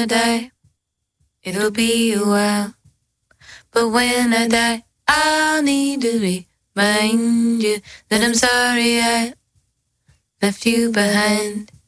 I die, it'll be a while. But when I die, I'll need to remind you that I'm sorry I left you behind.